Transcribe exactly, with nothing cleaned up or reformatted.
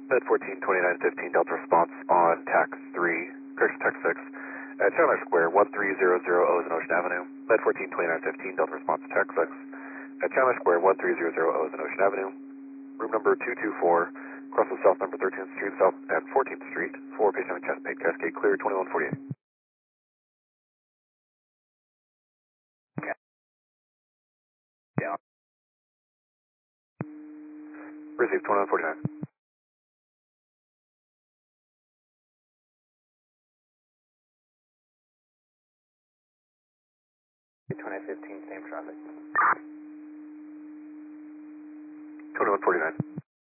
Med fourteen twenty-nine fifteen Delta response on tax three, correction tax six, at Chandler Square, one three zero zero Ocean Ocean Avenue. Med fourteen twenty-nine fifteen Delta response to tax six, at Chandler Square, one three zero zero Ocean Ocean Avenue. Room number two two four, across the south number thirteenth Street, south and fourteenth Street, for patient having chest pain, cascade clear, twenty-one forty-eight. Yeah. Received twenty-one forty-nine. twenty fifteen, same traffic. twenty-one forty-nine.